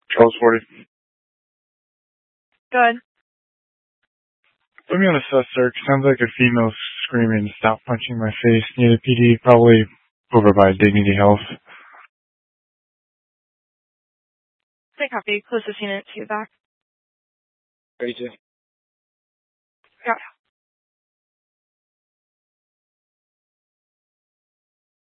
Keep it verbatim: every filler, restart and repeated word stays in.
Charles forty. Good. Put me on a sus search. Sounds like a female screaming, "Stop punching my face," near the P D, probably over by Dignity Health. Take copy. Closest unit to you back. thirty-two. Yeah.